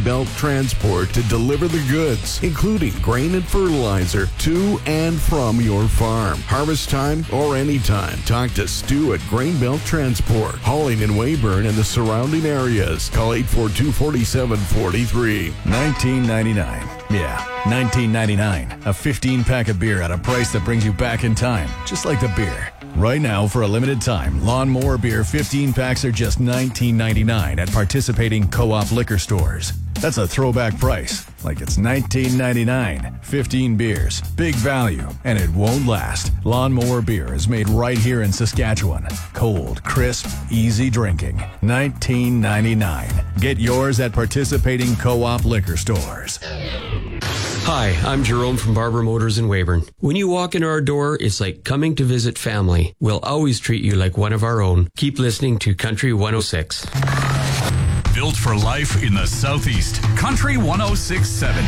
Belt Transport to deliver the goods, including grain and fertilizer, to and from your farm. Harvest time or anytime. Talk to Stu at Grain Belt Transport, hauling in Weyburn and the surrounding areas. Call 842-4743. $19.99. Yeah, $19.99. A 15-pack of beer at a price that brings you back in time, just like the beer. Right now, for a limited time, Lawnmower Beer 15 packs are just $19.99 at participating Co-op liquor stores. That's a throwback price, like it's $19.99. 15 beers, big value, and it won't last. Lawnmower Beer is made right here in Saskatchewan. Cold, crisp, easy drinking. $19.99. Get yours at participating Co-op liquor stores. Hi, I'm Jerome from Barber Motors in Weyburn. When you walk into our door, it's like coming to visit family. We'll always treat you like one of our own. Keep listening to Country 106. Built for life in the Southeast. Country 106.7.